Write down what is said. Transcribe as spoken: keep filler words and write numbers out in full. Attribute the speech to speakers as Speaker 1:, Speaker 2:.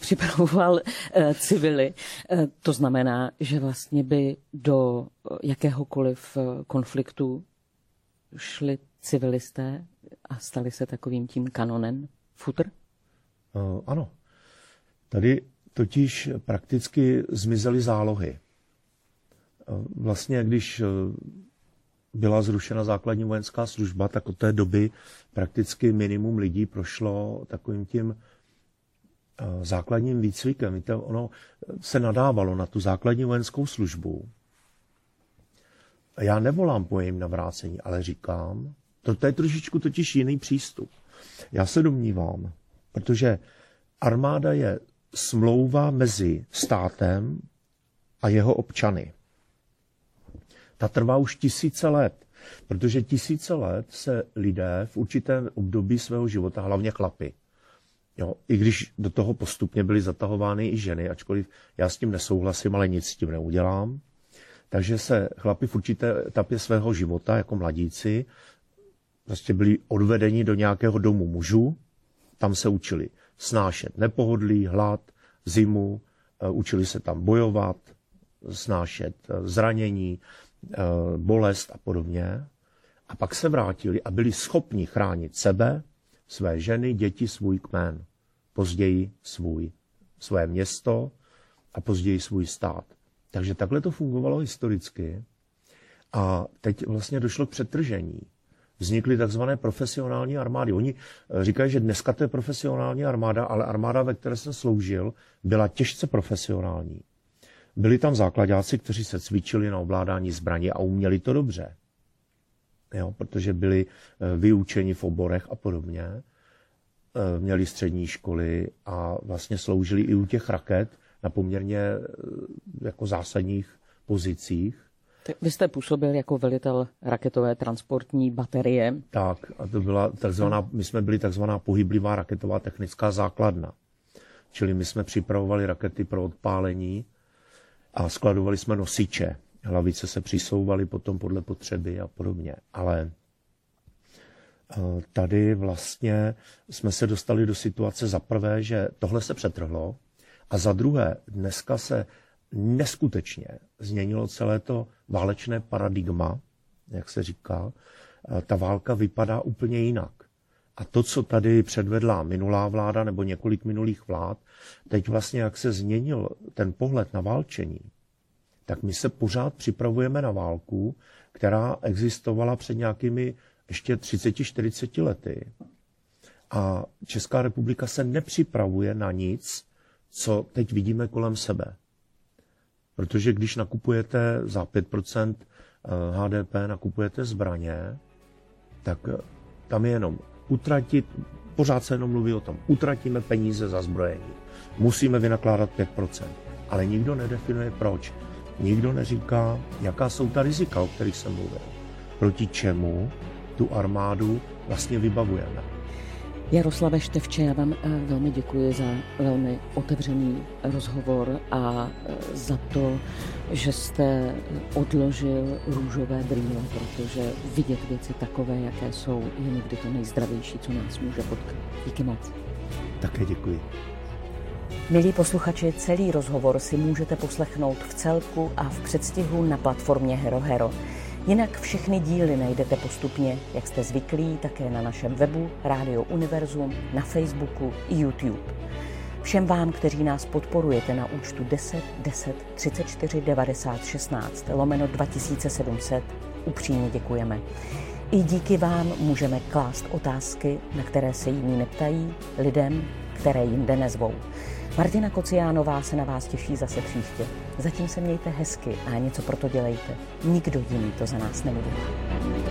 Speaker 1: připravoval eh, civily. Eh, to znamená, že vlastně by do jakéhokoliv konfliktu šli civilisté a stali se takovým tím kanonem futr?
Speaker 2: Uh, ano. Tady totiž prakticky zmizely zálohy. Uh, vlastně, když uh, byla zrušena základní vojenská služba, tak od té doby prakticky minimum lidí prošlo takovým tím uh, základním výcvikem. Víte, ono se nadávalo na tu základní vojenskou službu. Já nevolám po jejím navrácení, ale říkám, to, to je trošičku totiž jiný přístup. Já se domnívám, protože armáda je smlouva mezi státem a jeho občany. Ta trvá už tisíce let, protože tisíce let se lidé v určitém období svého života, hlavně chlapi, jo, i když do toho postupně byly zatahovány i ženy, ačkoliv já s tím nesouhlasím, ale nic s tím neudělám, takže se chlapi v určité etapě svého života jako mladíci prostě byli odvedeni do nějakého domu mužů, tam se učili snášet nepohodlí, hlad, zimu, učili se tam bojovat, snášet zranění, bolest a podobně. A pak se vrátili a byli schopni chránit sebe, své ženy, děti, svůj kmen, později svůj, své město a později svůj stát. Takže takhle to fungovalo historicky a teď vlastně došlo k přetržení. Vznikly takzvané profesionální armády. Oni říkají, že dneska to je profesionální armáda, ale armáda, ve které jsem sloužil, byla těžce profesionální. Byli tam základáci, kteří se cvičili na ovládání zbraní a uměli to dobře. Jo, protože byli vyučeni v oborech a podobně. Měli střední školy a vlastně sloužili i u těch raket na poměrně jako zásadních pozicích.
Speaker 1: Vy jste působil jako velitel raketové transportní baterie.
Speaker 2: Tak, a to byla takzvaná, my jsme byli takzvaná pohyblivá raketová technická základna. Čili my jsme připravovali rakety pro odpálení a skladovali jsme nosiče. Hlavice se přisouvaly potom podle potřeby a podobně. Ale tady vlastně jsme se dostali do situace za prvé, že tohle se přetrhlo a za druhé dneska se neskutečně změnilo celé to válečné paradigma, jak se říká. Ta válka vypadá úplně jinak. A to, co tady předvedla minulá vláda nebo několik minulých vlád, teď vlastně, jak se změnil ten pohled na válčení, tak my se pořád připravujeme na válku, která existovala před nějakými ještě třicet čtyřicet lety. A Česká republika se nepřipravuje na nic, co teď vidíme kolem sebe. Protože když nakupujete za pět procent H D P, nakupujete zbraně, tak tam je jenom utratit, pořád se jenom mluví o tom, utratíme peníze za zbrojení, musíme vynakládat pět procent, ale nikdo nedefinuje proč. Nikdo neříká, jaká jsou ta rizika, o kterých jsem mluvil, proti čemu tu armádu vlastně vybavujeme.
Speaker 1: Jaroslave Števče, já vám velmi děkuji za velmi otevřený rozhovor a za to, že jste odložil růžové brýle, protože vidět věci takové, jaké jsou, je někdy to nejzdravější, co nás může potkat. Díky moc.
Speaker 2: Také děkuji.
Speaker 1: Milí posluchači, celý rozhovor si můžete poslechnout v celku a v předstihu na platformě Hero Hero. Jinak všechny díly najdete postupně, jak jste zvyklí, také na našem webu Rádio Univerzum, na Facebooku i YouTube. Všem vám, kteří nás podporujete na účtu deset deset třicet čtyři devadesát šestnáct lomeno dva tisíce sedm set, upřímně děkujeme. I díky vám můžeme klást otázky, na které se jiní neptají, lidem, které jinde nezvou. Martina Kociánová se na vás těší zase příště. Zatím se mějte hezky a něco proto dělejte. Nikdo jiný to za nás neudělá.